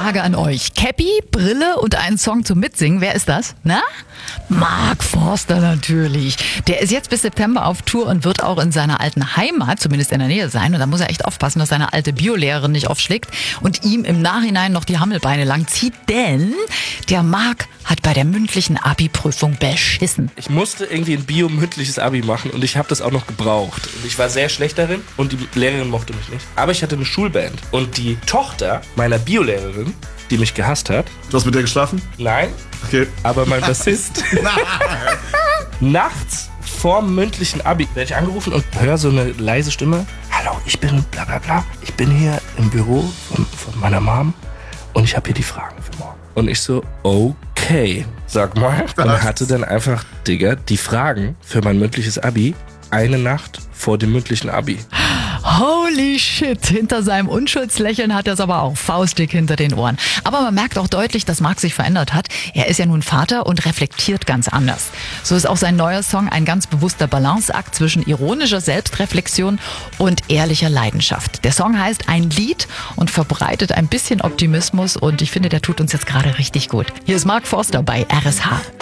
Frage an euch. Cappy, Brille und einen Song zum Mitsingen. Wer ist das? Na? Mark Forster natürlich. Der ist jetzt bis September auf Tour und wird auch in seiner alten Heimat, zumindest in der Nähe sein. Und da muss er echt aufpassen, dass seine alte Biolehrerin nicht aufschlägt und ihm im Nachhinein noch die Hammelbeine lang zieht. Denn der Mark hat bei der mündlichen Abi-Prüfung beschissen. Ich musste irgendwie ein Bio-mündliches Abi machen und ich habe das auch noch gebraucht. Und ich war sehr schlecht darin und die Lehrerin mochte mich nicht. Aber ich hatte eine Schulband und die Tochter meiner Biolehrerin, die mich gehasst hat. Du hast mit der geschlafen? Nein. Okay. Aber mein Bassist. Nachts vorm mündlichen Abi werde ich angerufen und höre so eine leise Stimme. Hallo, ich bin bla bla bla. Ich bin hier im Büro von meiner Mom und ich habe hier die Fragen für morgen. Und ich so, okay, sag mal. Und hatte dann einfach, Digga, die Fragen für mein mündliches Abi eine Nacht vor dem mündlichen Abi. Holy shit, hinter seinem Unschuldslächeln hat er es aber auch faustdick hinter den Ohren. Aber man merkt auch deutlich, dass Mark sich verändert hat. Er ist ja nun Vater und reflektiert ganz anders. So ist auch sein neuer Song ein ganz bewusster Balanceakt zwischen ironischer Selbstreflexion und ehrlicher Leidenschaft. Der Song heißt Ein Lied und verbreitet ein bisschen Optimismus und ich finde, der tut uns jetzt gerade richtig gut. Hier ist Mark Forster bei RSH.